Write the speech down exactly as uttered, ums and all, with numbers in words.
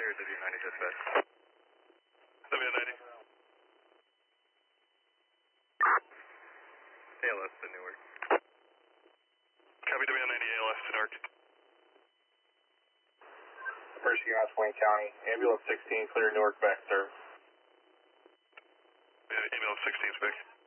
clear W ninety dispatch. W ninety. A L S to Newark. Copy W ninety A L S to Newark. First unit, Wayne County. Ambulance sixteen, clear Newark back service. Ambulance sixteen, back.